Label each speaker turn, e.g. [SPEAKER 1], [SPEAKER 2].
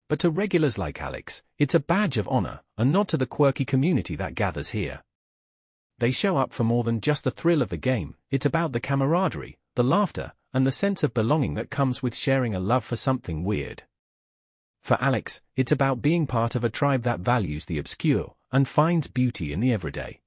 [SPEAKER 1] But to regulars like Alex, it's a badge of honor, a nod to the quirky community that gathers here. They show up for more than just the thrill of the game. It's about the camaraderie, the laughter, and the sense of belonging that comes with sharing a love for something weird. For Alex, it's about being part of a tribe that values the obscure and finds beauty in the everyday.